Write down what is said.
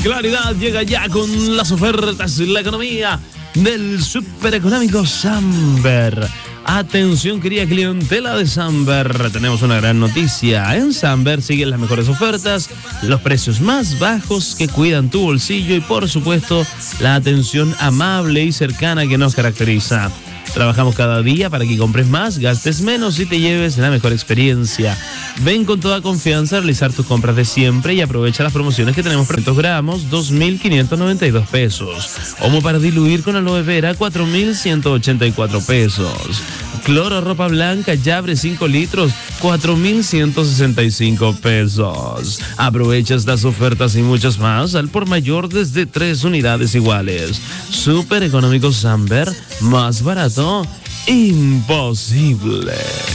Claridad llega ya con las ofertas y la economía del Supereconómico Samber. Atención, querida clientela de Samber, tenemos una gran noticia. En Samber siguen las mejores ofertas, los precios más bajos que cuidan tu bolsillo y, por supuesto, la atención amable y cercana que nos caracteriza. Trabajamos cada día para que compres más, gastes menos y te lleves la mejor experiencia. Ven con toda confianza a realizar tus compras de siempre y aprovecha las promociones que tenemos por 300 gramos, 2.592 pesos. Homo para diluir con aloe vera, 4.184 pesos. Cloro ropa blanca, Yabre 5 litros, 4.165 pesos. Aprovecha estas ofertas y muchas más al por mayor desde 3 unidades iguales. Supereconómico Samber, más barato, imposible.